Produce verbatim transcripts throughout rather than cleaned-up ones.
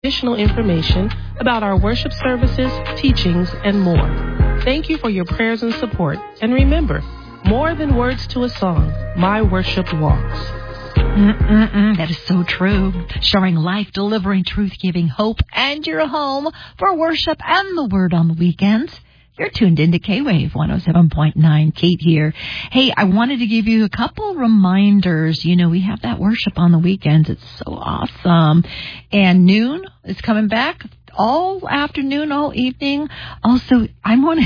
additional information about our worship services, teachings, and more. Thank you for your prayers and support. And remember, more than words to a song, my worship walks. Mm-mm-mm, that is so true. Showing life, delivering truth, giving hope, and your home for worship and the Word on the weekends. You're tuned into K-Wave one oh seven point nine. Kate here. Hey, I wanted to give you a couple reminders. You know, we have that worship on the weekends. It's so awesome. And noon is coming back all afternoon, all evening. Also, I want to...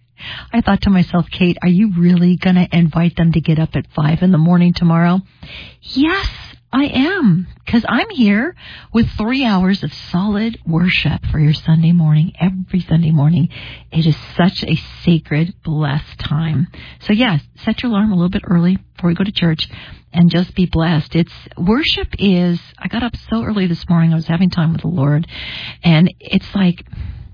I thought to myself, Kate, are you really going to invite them to get up at five in the morning tomorrow? Yes, I am, because I'm here with three hours of solid worship for your Sunday morning, every Sunday morning. It is such a sacred, blessed time. So, yes, set your alarm a little bit early before you go to church and just be blessed. It's worship is, I got up so early this morning. I was having time with the Lord, and it's like,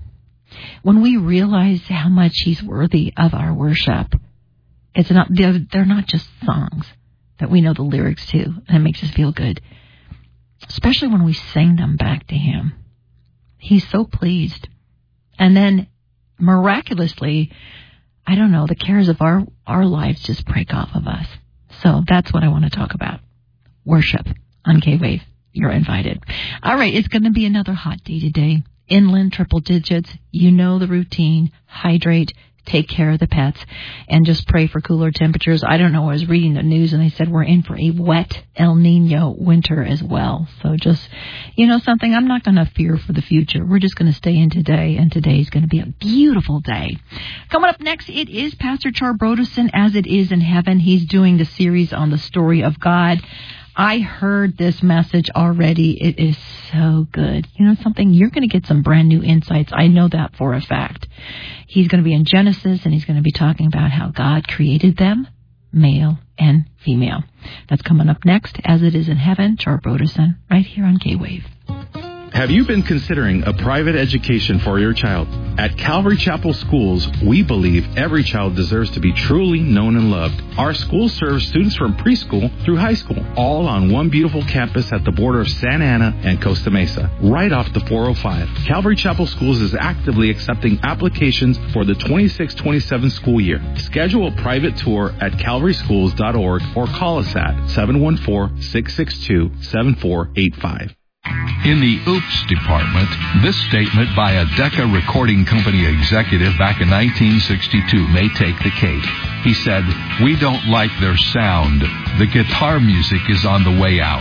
when we realize how much He's worthy of our worship, it's not they're, they're not just songs that we know the lyrics to, and it makes us feel good. Especially when we sing them back to Him. He's so pleased. And then, miraculously, I don't know, the cares of our, our lives just break off of us. So that's what I want to talk about. Worship on K-Wave. You're invited. All right, it's going to be another hot day today. Inland, triple digits, you know the routine. Hydrate, take care of the pets, and just pray for cooler temperatures. I don't know, I was reading the news and they said we're in for a wet El Nino winter as well. So just, you know something, I'm not going to fear for the future. We're just going to stay in today, and today is going to be a beautiful day. Coming up next, it is Pastor Char Brodersen, As It Is in Heaven. He's doing the series on the story of God. I heard this message already. It is so good. You know something? You're going to get some brand new insights. I know that for a fact. He's going to be in Genesis, and he's going to be talking about how God created them, male and female. That's coming up next, As It Is in Heaven. Char Brodersen, right here on K-Wave. Have you been considering a private education for your child? At Calvary Chapel Schools, we believe every child deserves to be truly known and loved. Our school serves students from preschool through high school, all on one beautiful campus at the border of Santa Ana and Costa Mesa, right off the four oh five. Calvary Chapel Schools is actively accepting applications for the twenty-six twenty-seven school year. Schedule a private tour at calvary schools dot org or call us at seven one four, six six two, seven four eight five. In the Oops department, this statement by a Decca Recording Company executive back in nineteen sixty-two may take the cake. He said, "We don't like their sound. The guitar music is on the way out."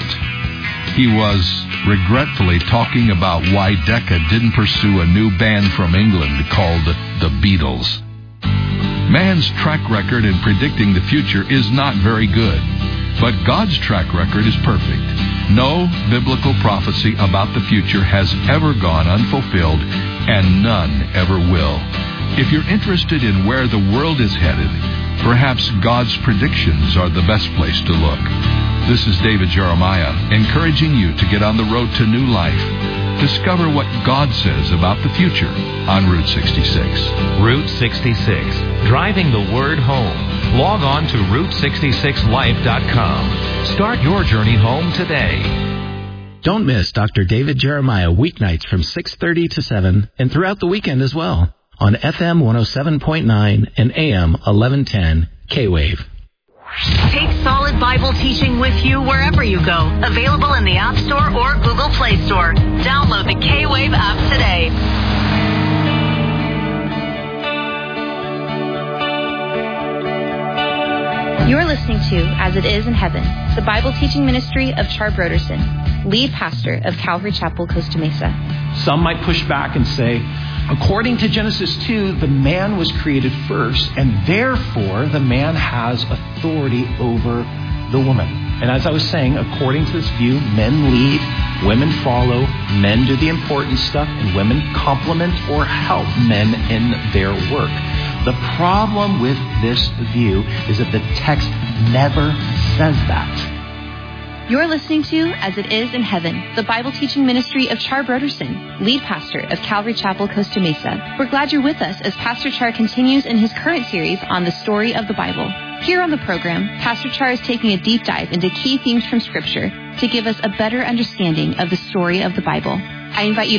He was regretfully talking about why Decca didn't pursue a new band from England called the Beatles. Man's track record in predicting the future is not very good, but God's track record is perfect. No biblical prophecy about the future has ever gone unfulfilled, and none ever will. If you're interested in where the world is headed, perhaps God's predictions are the best place to look. This is David Jeremiah, encouraging you to get on the road to new life. Discover what God says about the future on Route sixty-six. Route sixty-six, driving the word home. Log on to route sixty-six life dot com. Start your journey home today. Don't miss Doctor David Jeremiah weeknights from six thirty to seven and throughout the weekend as well on F M one oh seven point nine and A M eleven ten K-Wave. Take solid Bible teaching with you wherever you go. Available in the App Store or Google Play Store. Download the K-Wave app today. You're listening to As It Is in Heaven, the Bible teaching ministry of Char Brodersen, lead pastor of Calvary Chapel, Costa Mesa. Some might push back and say, according to Genesis two, the man was created first, and therefore the man has authority over the woman. And as I was saying, according to this view, men lead, women follow, men do the important stuff, and women complement or help men in their work. The problem with this view is that the text never says that. You're listening to As It Is in Heaven, the Bible teaching ministry of Char Brodersen, lead pastor of Calvary Chapel, Costa Mesa. We're glad you're with us as Pastor Char continues in his current series on the story of the Bible. Here on the program, Pastor Char is taking a deep dive into key themes from Scripture to give us a better understanding of the story of the Bible. I invite you